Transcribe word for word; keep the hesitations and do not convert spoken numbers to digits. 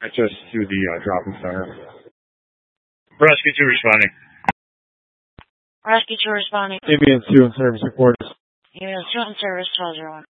Access to the uh, drop-in center. Rescue two responding. Rescue two responding. Ambient two in service reports. Ambient two in service, twelve oh one.